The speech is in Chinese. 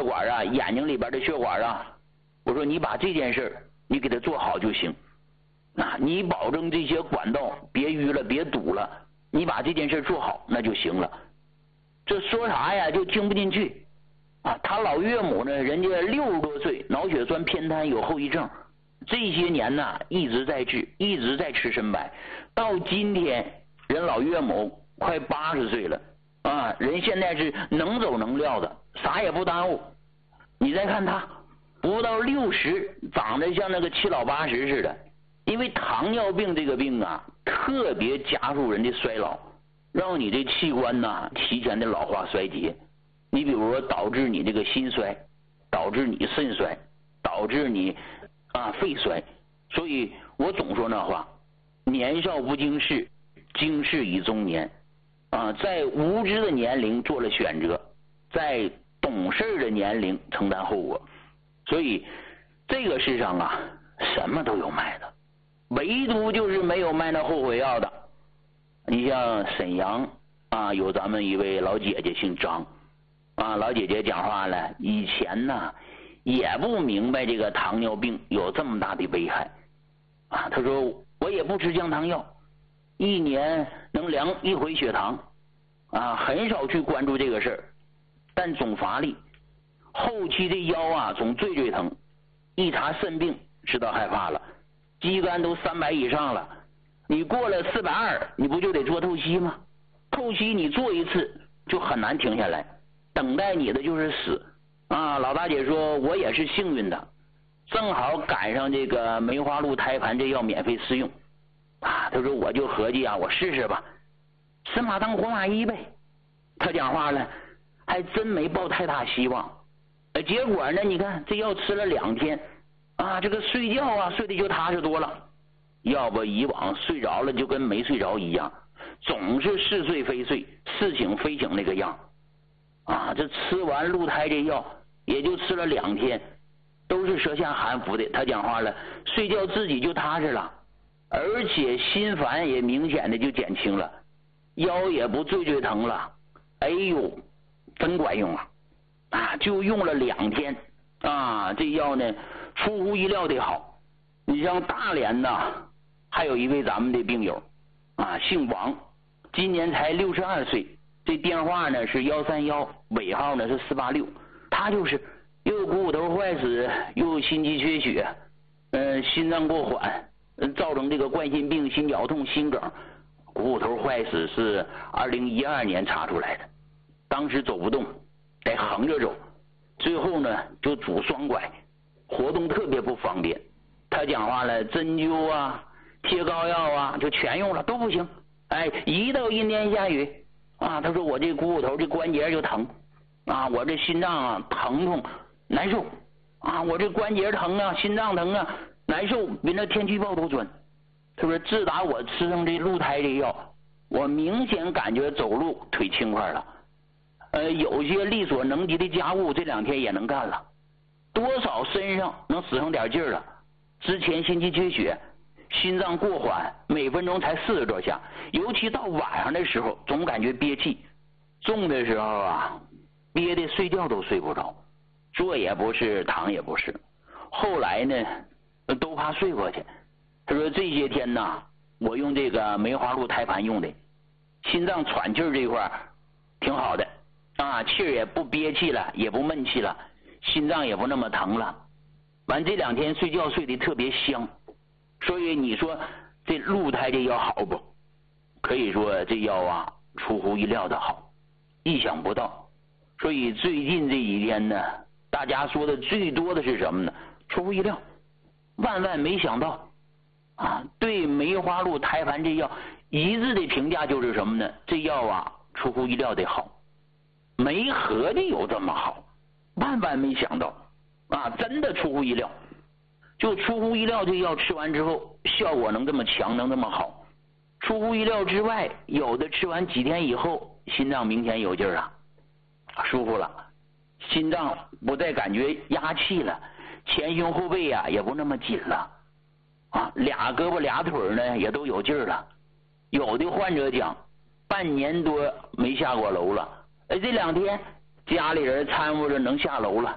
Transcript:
管啊，眼睛里边的血管啊，我说你把这件事你给他做好就行，你保证这些管道别淤了别堵了，你把这件事做好那就行了。这说啥呀就听不进去他老岳母呢，人家60多岁，脑血栓偏瘫有后遗症，这些年呢一直在治，一直在吃参白，到今天人老岳母快80岁了人现在是能走能撂的，啥也不耽误。你再看他不到60，长得像那个7老80似的。因为糖尿病这个病特别加速人的衰老，让你这器官提前的老化衰竭。你比如说导致你这个心衰，导致你肾衰，导致你肺衰。所以我总说那话，年少不经事，经事已中年在无知的年龄做了选择，在懂事的年龄承担后果。所以这个世上什么都有卖的，唯独就是没有卖那后悔药的。你像沈阳有咱们一位老姐姐姓张老姐姐讲话了，以前也不明白这个糖尿病有这么大的危害她说我也不吃降糖药，一年能量1回血糖很少去关注这个事儿，但总乏力，后期这腰总最疼，一查肾病知道害怕了，肌酐都300以上了，你过了420你不就得做透析吗？透析你做一次就很难停下来，等待你的就是死老大姐说我也是幸运的，正好赶上这个梅花鹿胎盘这药免费试用她说我就合计我试试吧，死马当活马医呗。她讲话了，还真没抱太大希望结果呢，你看这药吃了2天这个睡觉睡得就踏实多了，要不以往睡着了就跟没睡着一样，总是似睡非睡，似醒非醒那个样这吃完鹿胎这药也就吃了2天，都是舌下含服的。他讲话了，睡觉自己就踏实了，而且心烦也明显的就减轻了，腰也不最疼了。哎呦，真管用就用了2天这药呢出乎意料的好。你像大连还有一位咱们的病友姓王，今年才62岁，这电话呢是131，尾号呢是486。他就是又股骨头坏死，又心肌缺血心脏过缓造成这个冠心病、心绞痛、心梗。股骨头坏死是2012年查出来的，当时走不动，得横着走，最后呢就拄双拐，活动特别不方便。他讲话了，针灸贴膏药就全用了都不行。一到阴天下雨他说我这股骨头这关节就疼我这心脏疼痛难受我这关节疼心脏疼难受，比那天气预报都准。他说自打我吃上这鹿胎这药，我明显感觉走路腿轻快了有些力所能及的家务这2天也能干了，多少身上能使上点劲儿了。之前心肌缺血，心脏过缓，每分钟才40多下，尤其到晚上的时候总感觉憋气，重的时候憋得睡觉都睡不着，坐也不是躺也不是，后来呢都怕睡过去。他说这些天我用这个梅花鹿胎盘用的，心脏喘气这块挺好的气儿也不憋气了，也不闷气了，心脏也不那么疼了。完这2天睡觉睡得特别香。所以你说这鹿胎这药好不？可以说这药出乎意料的好，意想不到。所以最近这几天呢，大家说的最多的是什么呢？出乎意料，万万没想到对梅花鹿胎盘这药一致的评价就是什么呢？这药出乎意料的好，没合计有这么好，万万没想到真的出乎意料。就出乎意料这药吃完之后效果能这么强，能这么好。出乎意料之外，有的吃完几天以后心脏明显有劲儿了，舒服了，心脏不再感觉压气了，前胸后背也不那么紧了俩胳膊俩腿呢也都有劲儿了。有的患者讲半年多没下过楼了这2天家里人掺和着能下楼了